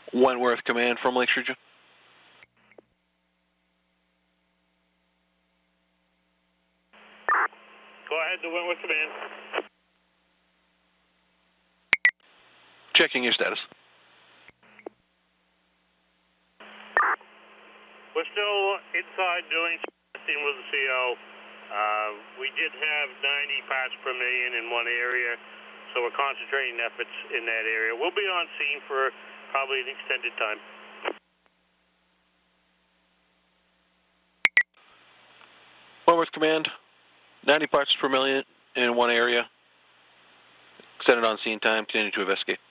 Wentworth Command from Lake Street. Go ahead to Wentworth Command. Checking your status. We're still inside doing testing with the CO. We did have 90 parts per million in one area, so we're concentrating efforts in that area. We'll be on scene for probably an extended time. Wentworth Command, 90 parts per million in one area. Extended on scene time, continue to investigate.